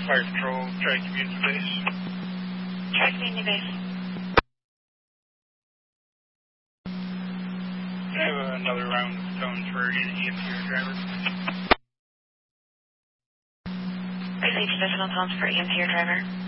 Fire Control, Tri Community Base. Tri Community Base. I have another round of tones for an EMT driver. Received additional tones for EMT driver.